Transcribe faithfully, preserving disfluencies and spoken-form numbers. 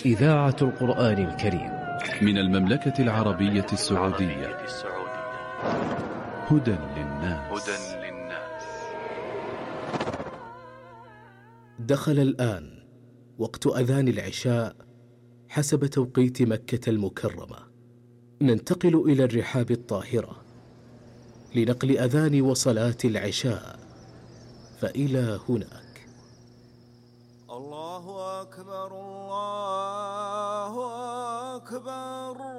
إذاعة القرآن الكريم من المملكة العربية السعودية. هدى للناس. دخل الآن وقت أذان العشاء حسب توقيت مكة المكرمة. ننتقل إلى الرحاب الطاهرة لنقل أذان وصلاة العشاء، فإلى هناك. الله أكبر، الله أكبر.